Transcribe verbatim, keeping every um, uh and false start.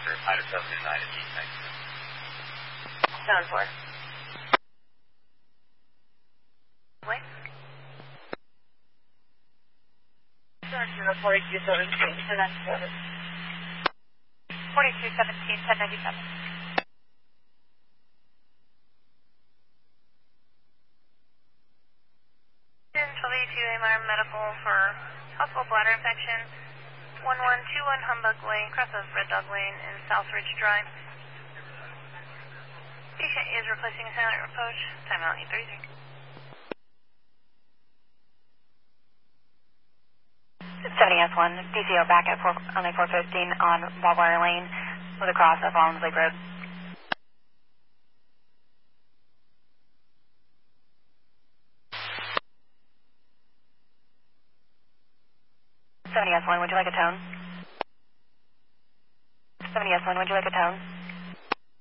Doctor, Pilot seven nine at East, thanks. Sound four. Wait. Zero forty-two seventeen, ten ninety-seven. Forty-two seventeen, ten ninety-seven. twenty-two A M R Medical for possible bladder infection. one one two one Humbug Lane, cross of Red Dog Lane in South Ridge Drive. Patient is replacing a silent approach. Timeout eight thirty-three. seventy S one, D C O back at four, only four fifteen on Barbwire Lane with a cross of Rollins Lake Road. seventy S one, would you like a tone? seventy S one, would you like a tone?